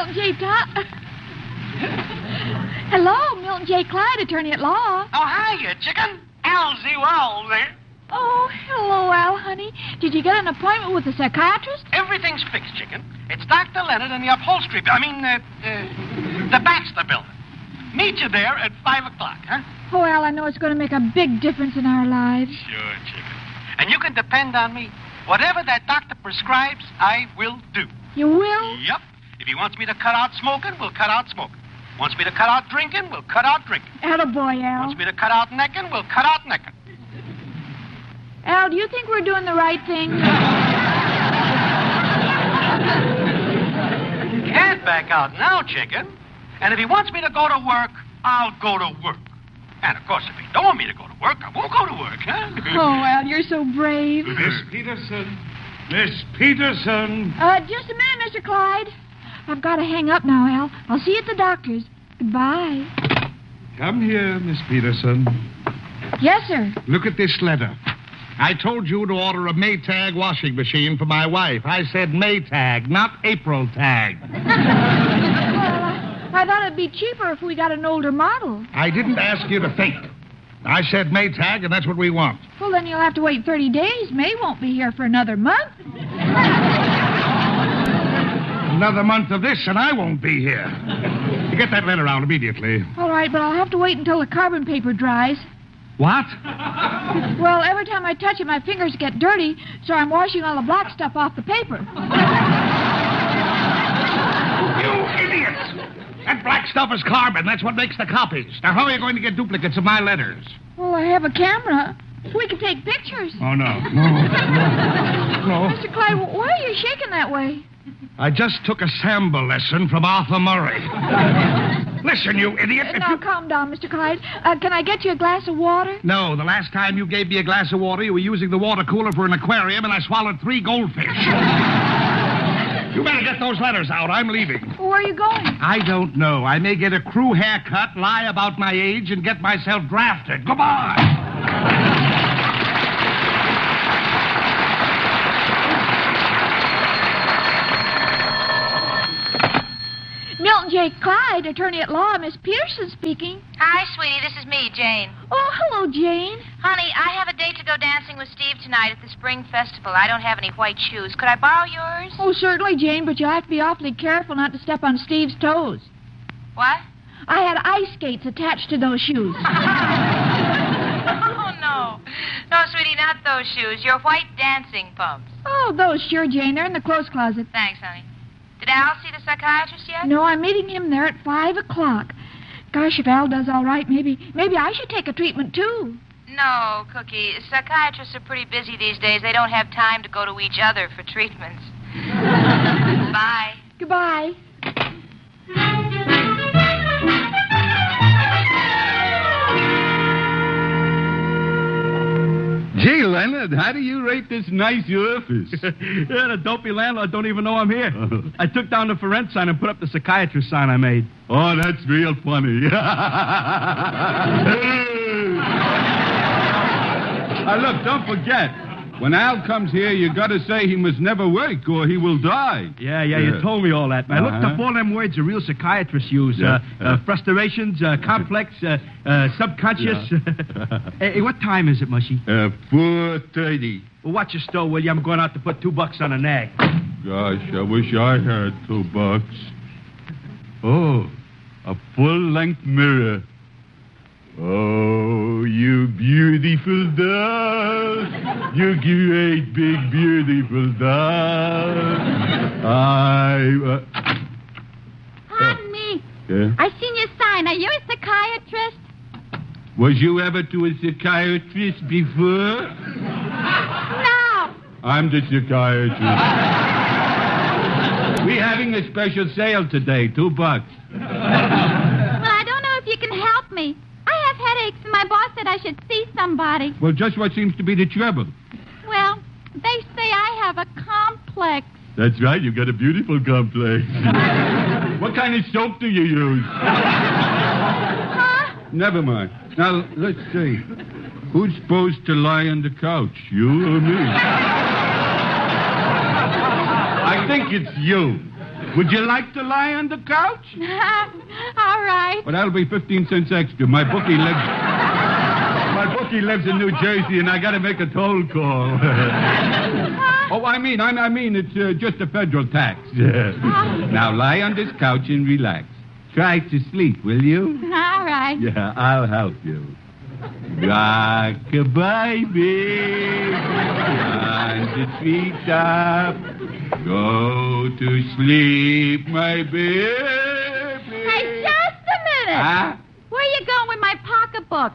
Milton J. Hello, Milton J. Clyde, attorney at law. Oh, hiya, chicken. Alzy Wells there. Oh, hello, Al, honey. Did you get an appointment with a psychiatrist? Everything's fixed, chicken. It's Dr. Leonard in the upholstery... the Baxter building. Meet you there at 5 o'clock, huh? Oh, Al, I know it's going to make a big difference in our lives. Sure, chicken. And you can depend on me. Whatever that doctor prescribes, I will do. You will? Yep. If he wants me to cut out smoking, we'll cut out smoking. Wants me to cut out drinking, we'll cut out drinking. Attaboy, Al. Wants me to cut out necking, we'll cut out necking. Al, do you think we're doing the right thing? Can't back out now, chicken. And if he wants me to go to work, I'll go to work. And, of course, if he don't want me to go to work, I won't go to work, huh? Oh, Al, you're so brave. Miss Peterson. Miss Peterson. Just a minute, Mr. Clyde. I've got to hang up now, Al. I'll see you at the doctor's. Goodbye. Come here, Miss Peterson. Yes, sir. Look at this letter. I told you to order a Maytag washing machine for my wife. I said Maytag, not April tag. Well, I thought it'd be cheaper if we got an older model. I didn't ask you to think. I said Maytag, and that's what we want. Well, then you'll have to wait 30 days. May won't be here for another month. Another month of this, and I won't be here. You get that letter out immediately. All right, but I'll have to wait until the carbon paper dries. What? Well, every time I touch it, my fingers get dirty, so I'm washing all the black stuff off the paper. You idiots! That black stuff is carbon. That's what makes the copies. Now, how are you going to get duplicates of my letters? Well, I have a camera. We can take pictures. Oh, no. No. Mr. Clyde, why are you shaking that way? I just took a samba lesson from Arthur Murray. Listen, you idiot. Now, calm down, Mr. Clyde. Can I get you a glass of water? No, the last time you gave me a glass of water, you were using the water cooler for an aquarium, and I swallowed 3 goldfish. You better get those letters out. I'm leaving. Where are you going? I don't know. I may get a crew haircut, lie about my age, and get myself drafted. Goodbye. Milton J. Clyde, attorney at law. Miss Peterson speaking. Hi, sweetie. This is me, Jane. Oh, hello, Jane. Honey, I have a date to go dancing with Steve tonight at the Spring Festival. I don't have any white shoes. Could I borrow yours? Oh, certainly, Jane, but you'll have to be awfully careful not to step on Steve's toes. What? I had ice skates attached to those shoes. Oh, no. No, sweetie, not those shoes. Your white dancing pumps. Oh, those, sure, Jane. They're in the clothes closet. Thanks, honey. Did Al see the psychiatrist yet? No, I'm meeting him there at 5 o'clock. Gosh, if Al does all right, maybe I should take a treatment, too. No, Cookie. Psychiatrists are pretty busy these days. They don't have time to go to each other for treatments. Bye. Goodbye. Gee, Leonard, how do you rate this nice office? Yeah, the dopey landlord don't even know I'm here. I took down the for rent sign and put up the psychiatrist sign I made. Oh, that's real funny. Look, don't forget. When Al comes here, you got to say he must never work or he will die. Yeah, you told me all that. I looked up all them words a real psychiatrists use. Frustrations, complex, subconscious. Hey, what time is it, Mushy? 4:30. Well, watch your stove, will you? I'm going out to put $2 on a nag. Gosh, I wish I had $2. Oh, a full-length mirror. Oh, you beautiful doll. You great, big, beautiful doll. Honey, Yeah? I seen your sign. Are you a psychiatrist? Was you ever to a psychiatrist before? No. I'm the psychiatrist. We're having a special sale today, $2. Well, I don't know if you can help me. I have headaches, and my boss said I should see somebody. Well, just what seems to be the trouble? Well, they say I have a complex. That's right, you've got a beautiful complex. What kind of soap do you use? Huh? Never mind. Now, let's see. Who's supposed to lie on the couch, you or me? I think it's you. Would you like to lie on the couch? All right. Well, that'll be 15 cents extra. My bookie lives in New Jersey, and I got to make a toll call. Oh, I mean, it's just a federal tax. Now lie on this couch and relax. Try to sleep, will you? All right. Yeah, I'll help you. Rock-a-bye, baby. On the treetop. Go to sleep, my baby. Hey, just a minute. Huh? Where you going with my pocketbook?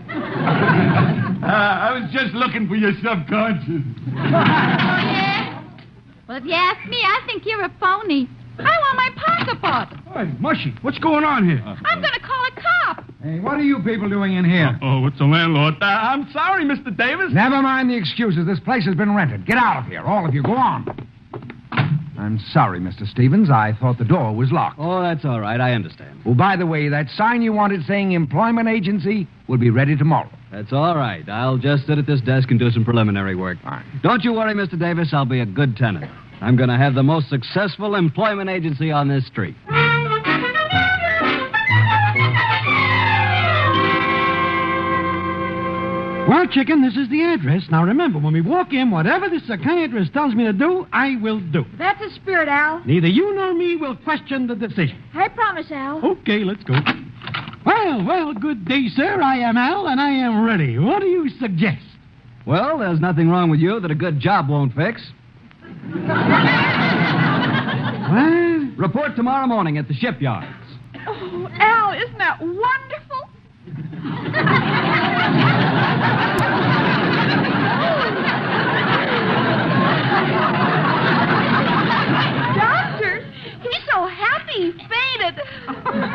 I was just looking for your subconscious. Oh, yeah? Well, if you ask me, I think you're a phony. I want my pocketbook. Hey, Mushy, what's going on here? I'm going to call a cop. Hey, what are you people doing in here? Oh, it's the landlord. I'm sorry, Mr. Davis. Never mind the excuses. This place has been rented. Get out of here, all of you. Go on. I'm sorry, Mr. Stevens. I thought the door was locked. Oh, that's all right. I understand. Oh, by the way, that sign you wanted saying employment agency will be ready tomorrow. That's all right. I'll just sit at this desk and do some preliminary work. All right. Don't you worry, Mr. Davis. I'll be a good tenant. I'm going to have the most successful employment agency on this street. Well, Chicken, this is the address. Now, remember, when we walk in, whatever the psychiatrist tells me to do, I will do. That's the spirit, Al. Neither you nor me will question the decision. I promise, Al. Okay, let's go. Well, good day, sir. I am Al, and I am ready. What do you suggest? Well, there's nothing wrong with you that a good job won't fix. What? Report tomorrow morning at the shipyards. Oh, Al, isn't that wonderful? Doctor, he's so happy he fainted.